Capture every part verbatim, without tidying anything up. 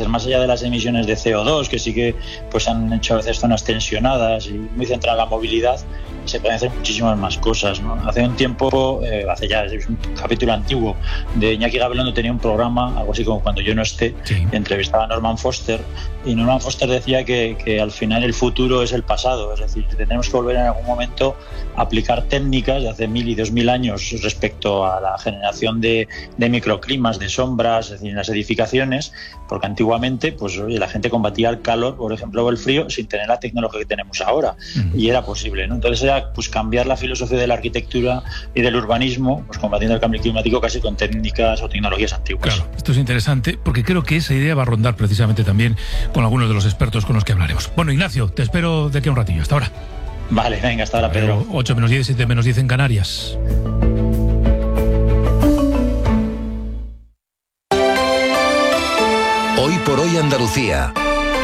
decir, más allá de las emisiones de C O dos, que sí que pues han hecho a veces zonas tensionadas y muy centradas en la movilidad, se pueden hacer muchísimas más cosas, ¿no? Hace un tiempo, eh, hace ya, es un capítulo antiguo, de Iñaki Gabilondo tenía un programa, algo así como Cuando yo no esté, sí. Entrevistaba a Norman Foster, y Norman Foster decía que, que al final el futuro es el pasado, es decir, tenemos que volver en algún momento a aplicar técnicas de hace mil y dos mil años respecto a la generación de, de microclimas, de sombras, es decir, en las edificaciones, porque antiguamente pues oye, la gente combatía el calor, por ejemplo, o el frío, sin tener la tecnología que tenemos ahora, uh-huh. y era posible, ¿no? Entonces era pues cambiar la filosofía de la arquitectura y del urbanismo, pues combatiendo el cambio climático casi con técnicas o tecnologías antiguas. Claro, esto es interesante porque creo que esa idea va a rondar precisamente también con algunos de los expertos con los que hablaremos. Bueno, Ignacio, te espero de aquí a un ratillo. Hasta ahora. Vale, venga, hasta ahora, Pedro. ocho menos diez, siete menos diez en Canarias. Hoy por hoy Andalucía.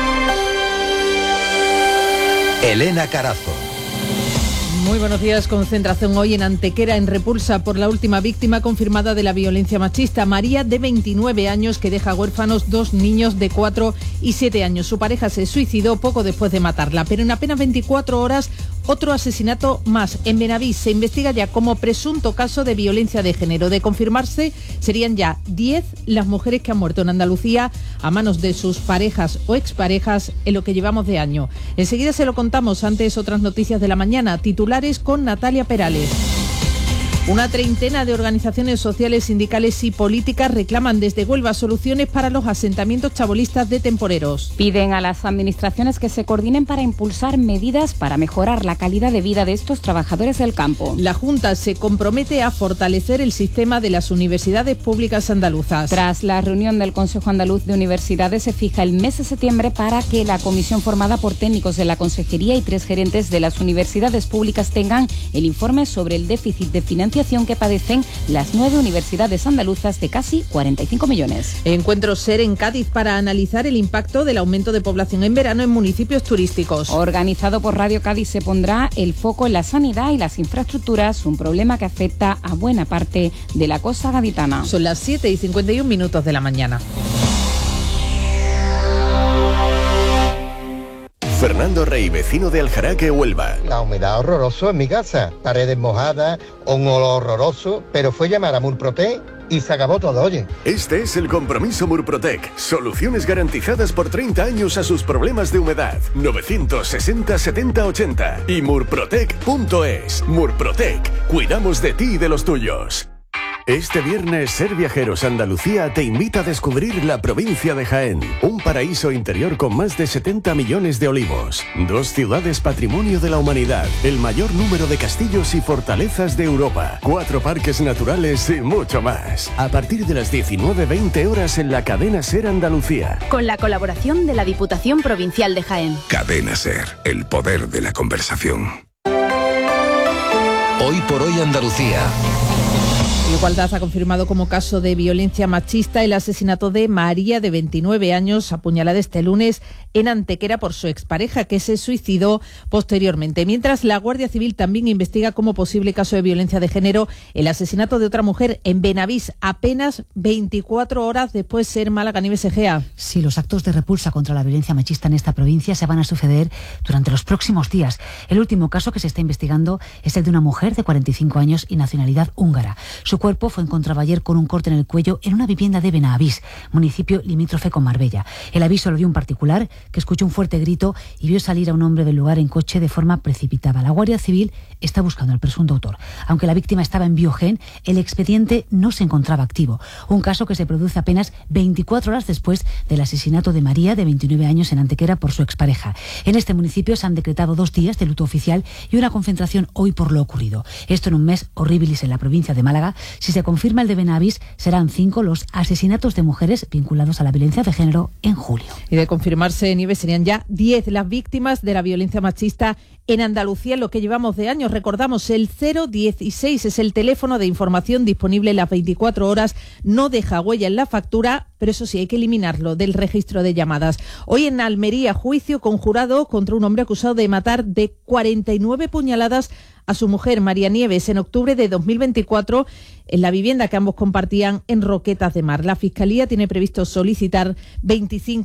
Elena Carazo. Muy buenos días. Concentración hoy en Antequera, en repulsa por la última víctima confirmada de la violencia machista, María, de veintinueve años, que deja huérfanos dos niños de cuatro y siete años. Su pareja se suicidó poco después de matarla, pero en apenas veinticuatro horas otro asesinato más. En Benavís se investiga ya como presunto caso de violencia de género. De confirmarse, serían ya diez las mujeres que han muerto en Andalucía a manos de sus parejas o exparejas en lo que llevamos de año. Enseguida se lo contamos. Antes, otras noticias de la mañana, titulares con Natalia Perales. Una treintena de organizaciones sociales, sindicales y políticas reclaman desde Huelva soluciones para los asentamientos chabolistas de temporeros. Piden a las administraciones que se coordinen para impulsar medidas para mejorar la calidad de vida de estos trabajadores del campo. La Junta se compromete a fortalecer el sistema de las universidades públicas andaluzas. Tras la reunión del Consejo Andaluz de Universidades, se fija el mes de septiembre para que la comisión formada por técnicos de la Consejería y tres gerentes de las universidades públicas tengan el informe sobre el déficit de financiación que padecen las nueve universidades andaluzas de casi cuarenta y cinco millones. Encuentro SER en Cádiz para analizar el impacto del aumento de población en verano en municipios turísticos. Organizado por Radio Cádiz, se pondrá el foco en la sanidad y las infraestructuras, un problema que afecta a buena parte de la costa gaditana. Son las siete y cincuenta y un minutos de la mañana. Fernando Rey, vecino de Aljaraque, Huelva. La humedad horroroso en mi casa, paredes mojadas, un olor horroroso, pero fue llamar a Murprotec y se acabó todo, oye. Este es el compromiso Murprotec. Soluciones garantizadas por treinta años a sus problemas de humedad. novecientos sesenta setenta ochenta y murprotec punto es. Murprotec. Cuidamos de ti y de los tuyos. Este viernes, Ser Viajeros Andalucía te invita a descubrir la provincia de Jaén, un paraíso interior con más de setenta millones de olivos, dos ciudades patrimonio de la humanidad, el mayor número de castillos y fortalezas de Europa, cuatro parques naturales y mucho más. A partir de las diecinueve veinte horas en la cadena Ser Andalucía. Con la colaboración de la Diputación Provincial de Jaén. Cadena Ser, el poder de la conversación. Hoy por hoy Andalucía. Igualdad ha confirmado como caso de violencia machista el asesinato de María, de veintinueve años, apuñalada este lunes en Antequera por su expareja, que se suicidó posteriormente. Mientras, la Guardia Civil también investiga como posible caso de violencia de género el asesinato de otra mujer en Benavís, apenas veinticuatro horas después de ser Málaga. Nieves Egea. Sí, los actos de repulsa contra la violencia machista en esta provincia se van a suceder durante los próximos días. El último caso que se está investigando es el de una mujer de cuarenta y cinco años y nacionalidad húngara. Su cuerpo fue encontrado ayer con un corte en el cuello en una vivienda de Benavís, municipio limítrofe con Marbella. El aviso lo dio un particular que escuchó un fuerte grito y vio salir a un hombre del lugar en coche de forma precipitada. La Guardia Civil está buscando al presunto autor. Aunque la víctima estaba en Biogen, el expediente no se encontraba activo. Un caso que se produce apenas veinticuatro horas después del asesinato de María, de veintinueve años, en Antequera por su expareja. En este municipio se han decretado dos días de luto oficial y una concentración hoy por lo ocurrido. Esto en un mes horribilis en la provincia de Málaga. Si se confirma el de Benavís, serán cinco los asesinatos de mujeres vinculados a la violencia de género en julio. Y de confirmarse, Nieves, serían ya diez las víctimas de la violencia machista en Andalucía en lo que llevamos de años. Recordamos, el cero dieciséis es el teléfono de información disponible las veinticuatro horas. No deja huella en la factura, pero eso sí, hay que eliminarlo del registro de llamadas. Hoy en Almería, juicio conjurado contra un hombre acusado de matar de cuarenta y nueve puñaladas a su mujer, María Nieves, en octubre de dos mil veinticuatro, en la vivienda que ambos compartían en Roquetas de Mar. La Fiscalía tiene previsto solicitar veinticinco